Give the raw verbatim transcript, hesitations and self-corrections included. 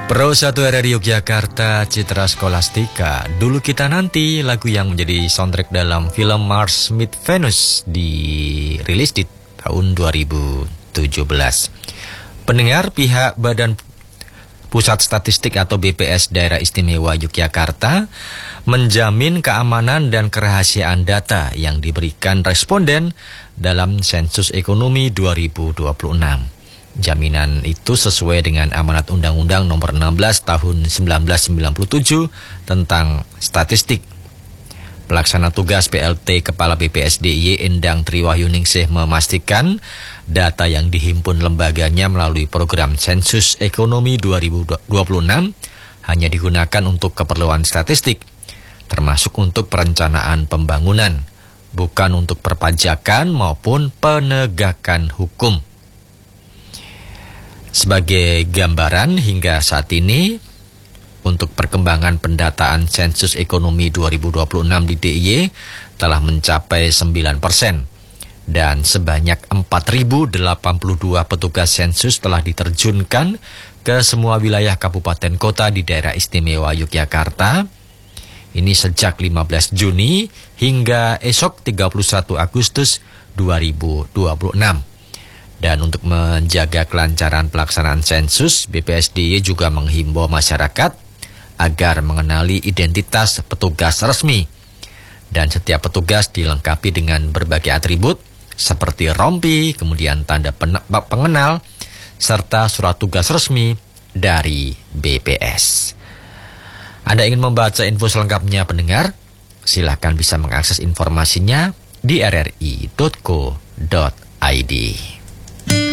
Pro satu R R I Yogyakarta Citra Skolastika. Dulu Kita Nanti, lagu yang menjadi soundtrack dalam film Mars Meet Venus, dirilis di tahun dua ribu tujuh belas. Pendengar, pihak Badan Pusat Statistik atau B P S Daerah Istimewa Yogyakarta menjamin keamanan dan kerahasiaan data yang diberikan responden dalam sensus ekonomi dua ribu dua puluh enam. Jaminan itu sesuai dengan amanat Undang-Undang Nomor enam belas Tahun seribu sembilan ratus sembilan puluh tujuh tentang statistik. Pelaksana tugas P L T Kepala B P S D I Y Endang Triwahyuningsih memastikan data yang dihimpun lembaganya melalui program Sensus Ekonomi dua ribu dua puluh enam hanya digunakan untuk keperluan statistik, termasuk untuk perencanaan pembangunan, bukan untuk perpajakan maupun penegakan hukum. Sebagai gambaran, hingga saat ini untuk perkembangan pendataan sensus ekonomi dua ribu dua puluh enam di D I Y telah mencapai sembilan persen dan sebanyak empat ribu delapan puluh dua petugas sensus telah diterjunkan ke semua wilayah kabupaten kota di daerah istimewa Yogyakarta. Ini sejak lima belas Juni hingga esok tiga puluh satu Agustus dua ribu dua puluh enam. Dan untuk menjaga kelancaran pelaksanaan sensus, B P S D I Y juga menghimbau masyarakat agar mengenali identitas petugas resmi. Dan setiap petugas dilengkapi dengan berbagai atribut seperti rompi, kemudian tanda pengenal, serta surat tugas resmi dari B P S. Anda ingin membaca info selengkapnya, pendengar? Silakan bisa mengakses informasinya di r r i dot co dot i d.